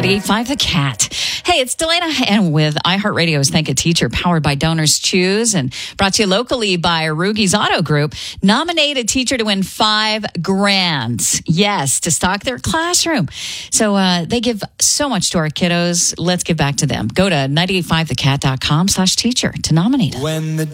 98.5 The Cat. Hey, it's Delana, and with iHeartRadio's Thank a Teacher, powered by Donors Choose and brought to you locally by Rugi's Auto Group. Nominate a teacher to win $5,000. Yes, to stock their classroom. So they give so much to our kiddos. Let's give back to them. Go to 985thecat.com/teacher to nominate them.